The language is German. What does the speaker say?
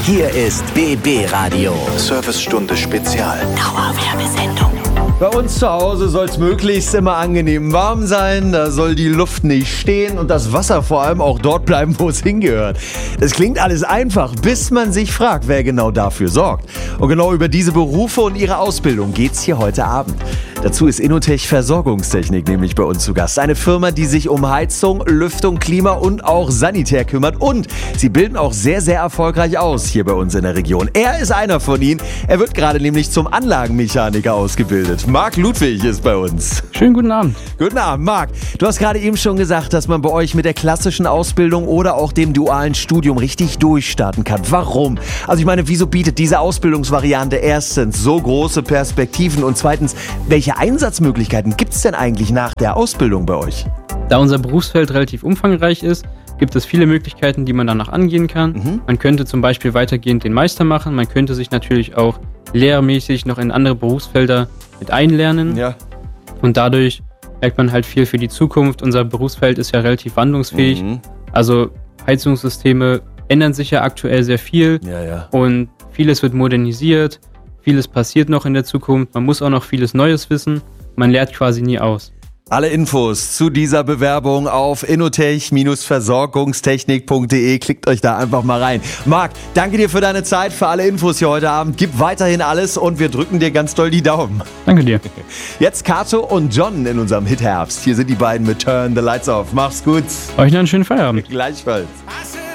Hier ist BB Radio. Servicestunde Spezial. Dauerwerbesendung. Bei uns zu Hause soll es möglichst immer angenehm warm sein, da soll die Luft nicht stehen und das Wasser vor allem auch dort bleiben, wo es hingehört. Das klingt alles einfach, bis man sich fragt, wer genau dafür sorgt. Und genau über diese Berufe und ihre Ausbildung geht's hier heute Abend. Dazu ist Innotech Versorgungstechnik nämlich bei uns zu Gast. Eine Firma, die sich um Heizung, Lüftung, Klima und auch Sanitär kümmert. Und sie bilden auch sehr, sehr erfolgreich aus hier bei uns in der Region. Er ist einer von ihnen. Er wird gerade nämlich zum Anlagenmechaniker ausgebildet. Marc Ludwig ist bei uns. Schönen guten Abend. Guten Abend, Marc. Du hast gerade eben schon gesagt, dass man bei euch mit der klassischen Ausbildung oder auch dem dualen Studium richtig durchstarten kann. Warum? Also ich meine, wieso bietet diese Ausbildungsvariante erstens so große Perspektiven und zweitens, welche Einsatzmöglichkeiten gibt es denn eigentlich nach der Ausbildung bei euch? Da unser Berufsfeld relativ umfangreich ist, gibt es viele Möglichkeiten, die man danach angehen kann. Man könnte zum Beispiel weitergehend den Meister machen. Man könnte sich natürlich auch lehrmäßig noch in andere Berufsfelder mit einlernen. Ja. Und dadurch merkt man halt viel für die Zukunft. Unser Berufsfeld ist ja relativ wandlungsfähig. Also Heizungssysteme ändern sich ja aktuell sehr viel. Ja. Und vieles wird modernisiert. Vieles passiert noch in der Zukunft. Man muss auch noch vieles Neues wissen. Man lernt quasi nie aus. Alle Infos zu dieser Bewerbung auf innotech-versorgungstechnik.de. Klickt euch da einfach mal rein. Marc, danke dir für deine Zeit, für alle Infos hier heute Abend. Gib weiterhin alles und wir drücken dir ganz doll die Daumen. Danke dir. Jetzt Kato und John in unserem Hit Herbst. Hier sind die beiden mit Turn the Lights Off. Mach's gut. Euch noch einen schönen Feierabend. Gleichfalls.